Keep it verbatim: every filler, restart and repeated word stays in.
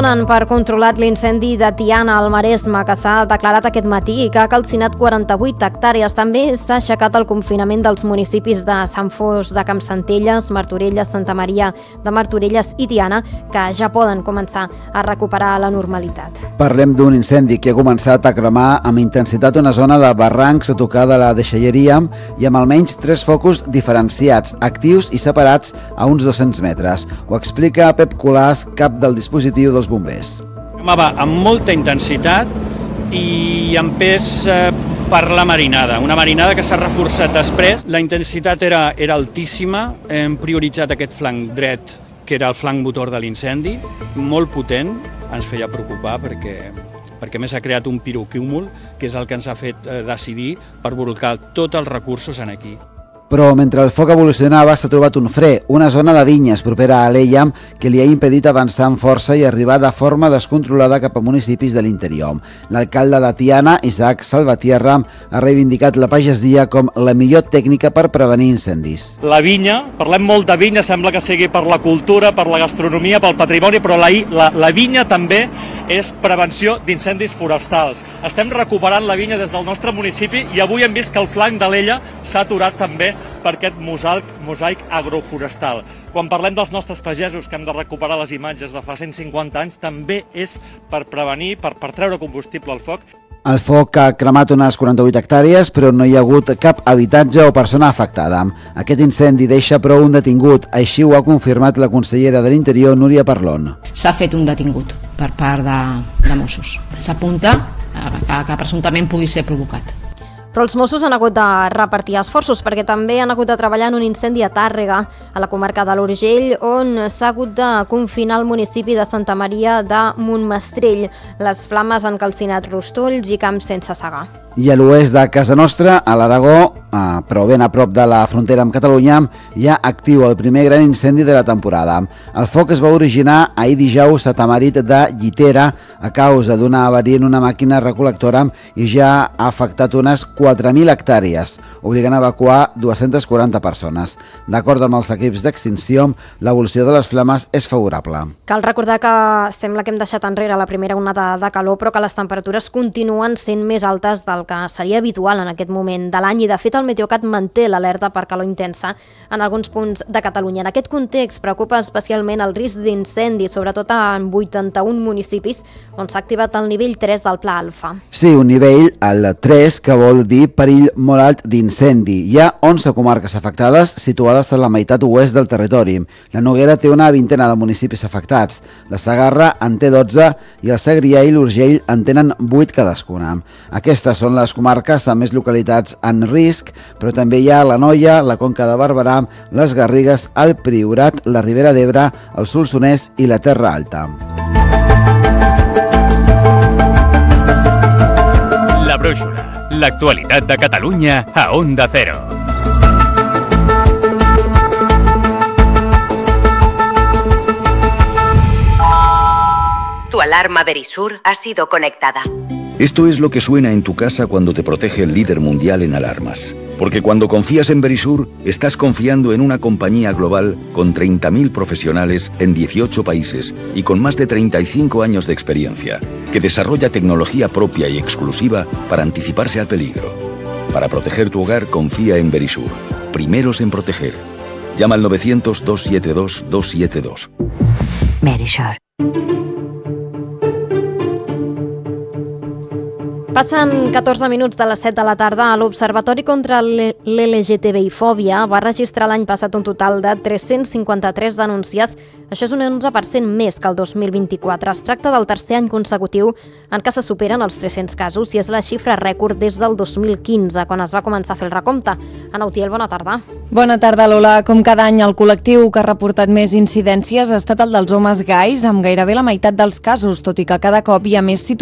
donen per controlat l'incendi de Tiana al Maresme, que s'ha declarat aquest matí i que ha calcinat quaranta-vuit hectàrees. També s'ha aixecat el confinament dels municipis de Sant Fost de Campsentelles, Martorelles, Santa Maria de Martorelles i Tiana, que ja poden començar a recuperar la normalitat. Parlem d'un incendi que ha començat a cremar amb intensitat una zona de barrancs a tocar de la deixalleria i amb almenys tres focus diferenciats, actius i separats a uns dos-cents metres. Ho explica Pep Colàs, cap del dispositiu dels bombers. Cremava amb molta intensitat i amb pes eh, per la marinada, una marinada que s'ha reforçat després. La intensitat era, era altíssima, hem prioritzat aquest flanc dret, que era el flanc motor de l'incendi, molt potent, ens feia preocupar perquè, perquè més ha creat un pirocúmul, que és el que ens ha fet eh, decidir per volcar tots els recursos en aquí. Però mentre el foc evolucionava s'ha trobat un fre, una zona de vinyes propera a Alella que li ha impedit avançar amb força i arribar de forma descontrolada cap a municipis de l'interior. L'alcalde de Tiana, Isaac Salvatierra, ha reivindicat la pagesia com la millor tècnica per prevenir incendis. La vinya, parlem molt de vinya, sembla que sigui per la cultura, per la gastronomia, pel patrimoni, però la, la, la vinya també és prevenció d'incendis forestals. Estem recuperant la vinya des del nostre municipi i avui hem vist que el flanc d'Alella s'ha aturat també per aquest mosaic, mosaic agroforestal. Quan parlem dels nostres pagesos, que hem de recuperar les imatges de fa cent cinquanta anys, també és per prevenir, per, per treure combustible al foc. El foc ha cremat unes quaranta-vuit hectàrees, però no hi ha hagut cap habitatge o persona afectada. Aquest incendi deixa però un detingut, així ho ha confirmat la consellera de l'Interior, Núria Parlon. S'ha fet un detingut per part de, de Mossos. S'apunta que, que presumptament pugui ser provocat. Però els Mossos han hagut de repartir esforços perquè també han hagut de treballar en un incendi a Tàrrega, a la comarca de l'Urgell, on s'ha hagut de confinar el municipi de Santa Maria de Montmestrell. Les flames han calcinat rostolls i camps sense segar. I a l'oest de casa nostra, a l'Aragó, eh, però ben a prop de la frontera amb Catalunya, hi ha actiu el primer gran incendi de la temporada. El foc es va originar ahir dijous a Tamarit de Llitera a causa d'una avaria en una màquina recol·lectora i ja ha afectat unes quatre mil hectàrees, obligant a evacuar dues-centes quaranta persones. D'acord amb els equips d'extinció, l'evolució de les flames és favorable. Cal recordar que sembla que hem deixat enrere la primera onada de calor, però que les temperatures continuen sent més altes del que seria habitual en aquest moment de l'any i, de fet, el Meteocat manté l'alerta per calor intensa en alguns punts de Catalunya. En aquest context preocupa especialment el risc d'incendi, sobretot en vuitanta-un municipis on s'ha activat el nivell tres del Pla Alfa. Sí, un nivell, el tres, que vol dir perill molt alt d'incendi. Hi ha onze comarques afectades situades a la meitat oest del territori. La Noguera té una vintena de municipis afectats. La Segarra en té dotze i el Segrià i l'Urgell en tenen vuit cadascuna. Aquestes són les comarques amb més localitats en risc, però també hi ha la Noia, la Conca de Barberà, les Garrigues, el Priorat, la Ribera d'Ebre, el Solsonès i la Terra Alta. La Brúixola, l'actualitat de Catalunya a Onda Cero. Tu alarma Verisur ha sido conectada. Esto es lo que suena en tu casa cuando te protege el líder mundial en alarmas. Porque cuando confías en Verisur, estás confiando en una compañía global con treinta mil profesionales en dieciocho países y con más de treinta y cinco años de experiencia, que desarrolla tecnología propia y exclusiva para anticiparse al peligro. Para proteger tu hogar, confía en Verisur. Primeros en proteger. Llama al novecientos, dos siete dos, dos siete dos. Verisur. Passen catorze minuts de les set de la tarda. L'Observatori contra l'L G T B I-fòbia va registrar l'any passat un total de tres-cents cinquanta-tres denúncies. Això és un onze per cent més que el dos mil vint-i-quatre. Es tracta del tercer any consecutiu en què se superen els tres-cents casos i és la xifra rècord des del dos mil quinze, quan es va començar a fer el recompte. Ana Utiel, bona tarda. Bona tarda, Lola. Com cada any, el col·lectiu que ha reportat més incidències ha estat el dels homes gais, amb gairebé la meitat dels casos, tot i que cada cop hi ha més situacions